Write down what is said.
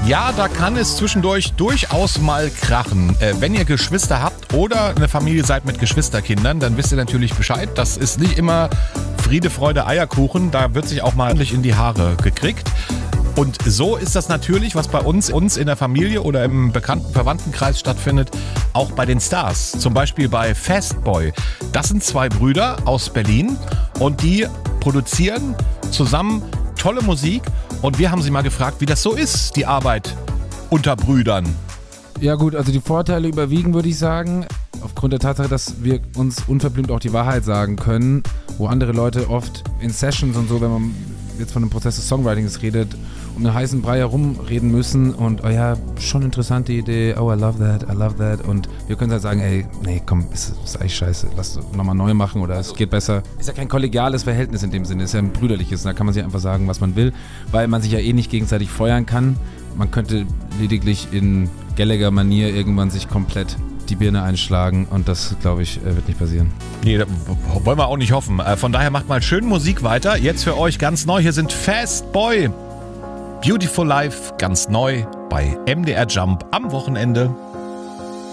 Ja, da kann es zwischendurch durchaus mal krachen. Wenn ihr Geschwister habt oder eine Familie seid mit Geschwisterkindern, dann wisst ihr natürlich Bescheid. Das ist nicht immer Friede, Freude, Eierkuchen. Da wird sich auch mal ordentlich in die Haare gekriegt. Und so ist das natürlich, was bei uns in der Familie oder im bekannten Verwandtenkreis stattfindet, auch bei den Stars. Zum Beispiel bei Fastboy. Das sind 2 Brüder aus Berlin und die produzieren zusammen tolle Musik. Und wir haben sie mal gefragt, wie das so ist, die Arbeit unter Brüdern. Ja gut, also die Vorteile überwiegen, würde ich sagen. Aufgrund der Tatsache, dass wir uns unverblümt auch die Wahrheit sagen können, wo andere Leute oft in Sessions und so, wenn man jetzt von dem Prozess des Songwritings redet, um einen heißen Brei herumreden müssen und, oh ja, schon interessante Idee, oh, I love that und wir können halt sagen, ey, nee, komm, ist eigentlich scheiße, lass nochmal neu machen oder es geht besser. Ist ja kein kollegiales Verhältnis in dem Sinne, ist ja ein brüderliches, da kann man sich einfach sagen, was man will, weil man sich ja eh nicht gegenseitig feuern kann. Man könnte lediglich in Gallagher-Manier irgendwann sich komplett die Birne einschlagen und das, glaube ich, wird nicht passieren. Nee, wollen wir auch nicht hoffen. Von daher macht mal schön Musik weiter. Jetzt für euch ganz neu, hier sind Fastboy. Beautiful Life, ganz neu bei MDR Jump am Wochenende.